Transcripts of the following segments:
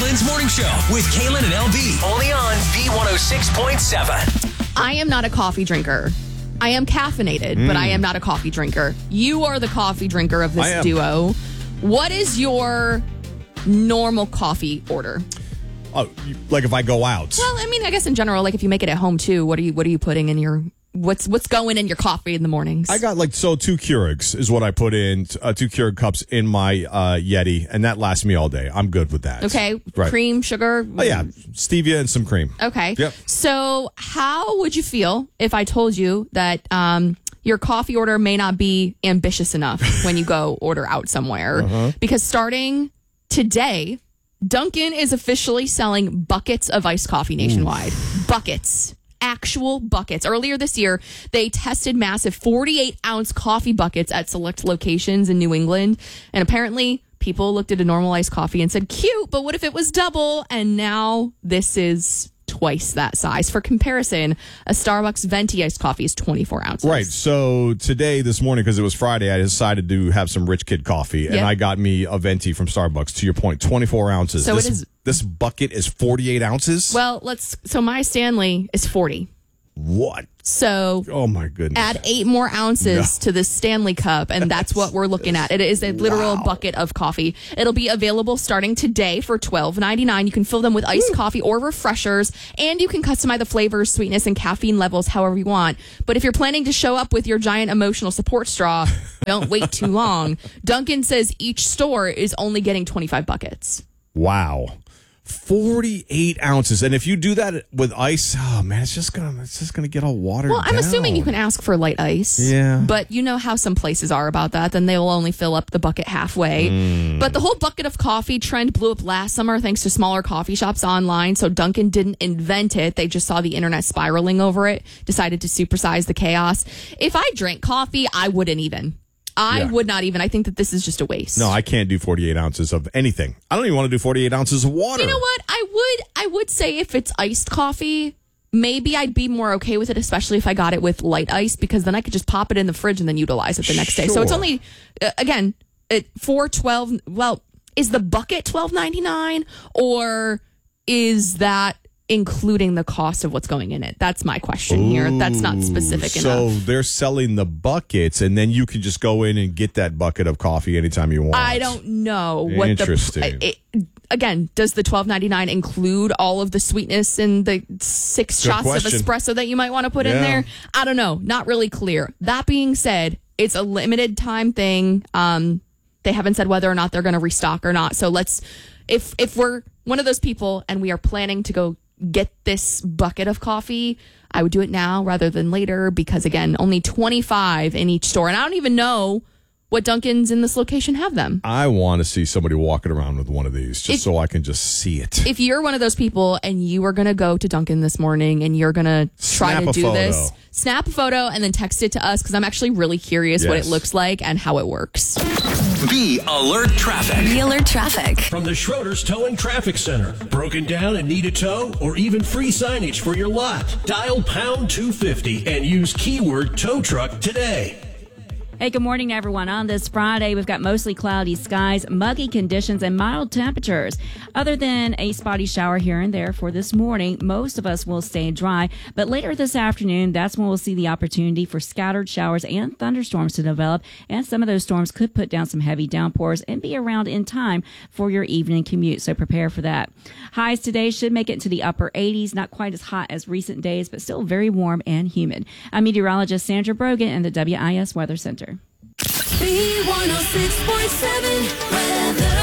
Lynn's Morning Show with Kaylin and LB. Only on B106.7. I am not a coffee drinker. I am caffeinated, but I am not a coffee drinker. You are the coffee drinker of this duo. What is your normal coffee order? Like if I go out? Well, I mean, I guess in general, like if you make it at home too, what are you putting in your... What's going in your coffee in the mornings? I got 2 Keurigs is what I put in, 2 Keurig cups in my Yeti, and that lasts me all day. I'm good with that. Okay. Right. Cream, sugar? Oh, yeah. Stevia and some cream. Okay. Yep. So how would you feel if I told you that your coffee order may not be ambitious enough when you go order out somewhere? Because starting today, Dunkin' is officially selling buckets of iced coffee nationwide. Buckets. Actual buckets. Earlier this year, they tested massive 48-ounce coffee buckets at select locations in New England. And apparently, people looked at a normal iced coffee and said, cute, but what if it was double? And now this is twice that size. For comparison, a Starbucks venti iced coffee is 24 ounces. Right. So today, this morning, because it was Friday, I decided to have some Rich Kid coffee, and I got me a venti from Starbucks. To your point, 24 ounces. So this bucket is 48 ounces? Well, so my Stanley is 40. What? So, oh my goodness. Add 8 more ounces to this Stanley cup, and that's what we're looking at. It is a literal bucket of coffee. It'll be available starting today for $12.99. You can fill them with iced coffee or refreshers, and you can customize the flavors, sweetness, and caffeine levels however you want. But if you're planning to show up with your giant emotional support straw, don't wait too long. Dunkin' says each store is only getting 25 buckets. Wow. 48 ounces. And if you do that with ice, oh man, it's just gonna get all watered down. Well, I'm assuming you can ask for light ice. Yeah. But you know how some places are about that. Then they'll only fill up the bucket halfway. But the whole bucket of coffee trend blew up last summer thanks to smaller coffee shops online. So Dunkin' didn't invent it. They just saw the internet spiraling over it, decided to supersize the chaos. If I drank coffee, I wouldn't even. I would not even. I think that this is just a waste. No, I can't do 48 ounces of anything. I don't even want to do 48 ounces of water. You know what? I would say if it's iced coffee, maybe I'd be more okay with it, especially if I got it with light ice, because then I could just pop it in the fridge and then utilize it the next day. So it's only, again, $4.12. Well, is the bucket $12.99 or is that including the cost of what's going in it? That's my question here. That's not specific enough. So they're selling the buckets, and then you can just go in and get that bucket of coffee anytime you want. I don't know what Interesting. Again, does the $12.99 include all of the sweetness and the 6 shots of espresso that you might want to put in there? I don't know. Not really clear. That being said, it's a limited time thing. They haven't said whether or not they're going to restock or not. So if we're one of those people and we are planning to go get this bucket of coffee, I would do it now rather than later, because again, only 25 in each store. And I don't even know what Dunkin's in this location have them. I want to see somebody walking around with one of these just so I can just see it. If you're one of those people and you are going to go to Dunkin' this morning and you're going to try to do this, snap a photo and then text it to us, because I'm actually really curious what it looks like and how it works. Be Alert Traffic. Be Alert Traffic. From the Schroeder's Towing Traffic Center. Broken down and need a tow, or even free signage for your lot? Dial pound 250 and use keyword tow truck today. Hey, good morning, everyone. On this Friday, we've got mostly cloudy skies, muggy conditions, and mild temperatures. Other than a spotty shower here and there for this morning, most of us will stay dry. But later this afternoon, that's when we'll see the opportunity for scattered showers and thunderstorms to develop. And some of those storms could put down some heavy downpours and be around in time for your evening commute. So prepare for that. Highs today should make it to the upper 80s. Not quite as hot as recent days, but still very warm and humid. I'm meteorologist Sandra Brogan in the WIS Weather Center. B106.7 weather.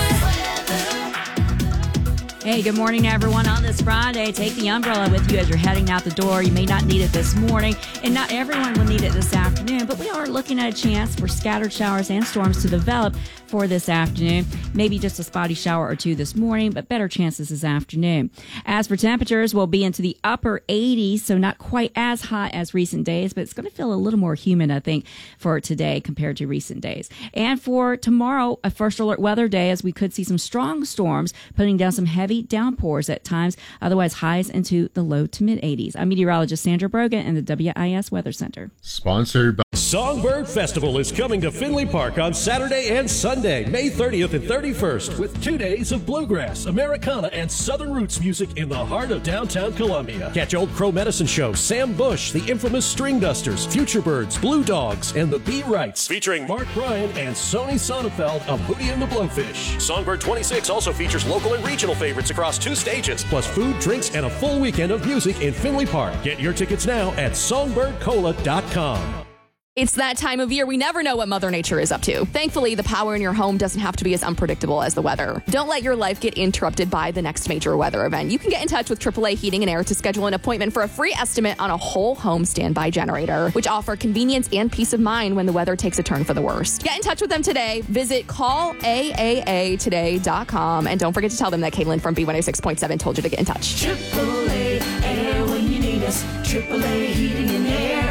Hey, good morning, everyone. On this Friday, take the umbrella with you as you're heading out the door. You may not need it this morning, and not everyone will need it this afternoon, but we are looking at a chance for scattered showers and storms to develop for this afternoon. Maybe just a spotty shower or two this morning, but better chances this afternoon. As for temperatures, we'll be into the upper 80s, so not quite as hot as recent days, but it's going to feel a little more humid, I think, for today compared to recent days. And for tomorrow, a first alert weather day, as we could see some strong storms putting down some heavy heavy downpours at times, otherwise highs into the low to mid 80s. I'm meteorologist Sandra Brogan in the WIS Weather Center. Sponsored by Songbird Festival is coming to Finley Park on Saturday and Sunday, May 30th and 31st, with 2 days of bluegrass, Americana, and Southern roots music in the heart of downtown Columbia. Catch Old Crow Medicine Show, Sam Bush, the infamous String Dusters, Future Birds, Blue Dogs, and the Bee Wrights, featuring Mark Bryan and Sony Sonnenfeld of Hootie and the Blowfish. Songbird 26 also features local and regional favorites across 2 stages, plus food, drinks, and a full weekend of music in Finley Park. Get your tickets now at songbirdcola.com. It's that time of year we never know what Mother Nature is up to. Thankfully, the power in your home doesn't have to be as unpredictable as the weather. Don't let your life get interrupted by the next major weather event. You can get in touch with AAA Heating and Air to schedule an appointment for a free estimate on a whole home standby generator, which offer convenience and peace of mind when the weather takes a turn for the worst. Get in touch with them today. Visit callaaatoday.com, and don't forget to tell them that Caitlin from B106.7 told you to get in touch. AAA Air when you need us. AAA Heating and Air.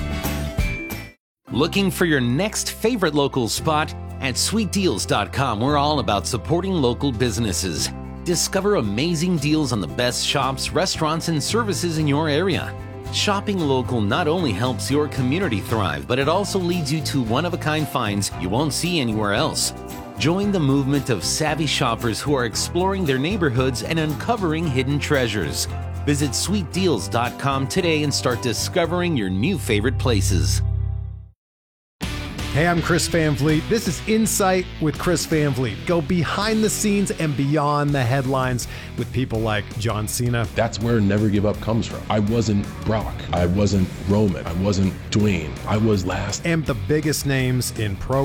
Looking for your next favorite local spot? At sweetdeals.com, we're all about supporting local businesses. Discover amazing deals on the best shops, restaurants, and services in your area. Shopping local not only helps your community thrive, but it also leads you to one-of-a-kind finds you won't see anywhere else. Join the movement of savvy shoppers who are exploring their neighborhoods and uncovering hidden treasures. Visit sweetdeals.com today and start discovering your new favorite places. Hey, I'm Chris Van Vliet. This is Insight with Chris Van Vliet. Go behind the scenes and beyond the headlines with people like John Cena. That's where Never Give Up comes from. I wasn't Brock. I wasn't Roman. I wasn't Dwayne. I was last. And the biggest names in pro